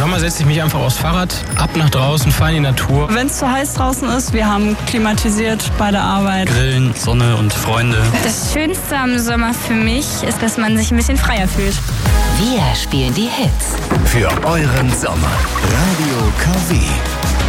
Sommer setze ich mich einfach aufs Fahrrad, ab nach draußen, fahre in die Natur. Wenn es zu heiß draußen ist, wir haben klimatisiert bei der Arbeit. Grillen, Sonne und Freunde. Das Schönste am Sommer für mich ist, dass man sich ein bisschen freier fühlt. Wir spielen die Hits. Für euren Sommer. Radio KW.